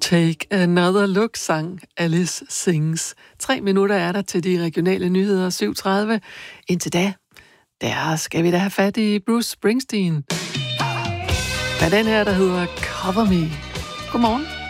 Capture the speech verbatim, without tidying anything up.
Take Another Look, sang Alice Sings. Tre minutter er der til de regionale nyheder, syv tredive. Indtil da, der skal vi da have fat i Bruce Springsteen. Hvad den her, der hedder Cover Me. Godmorgen.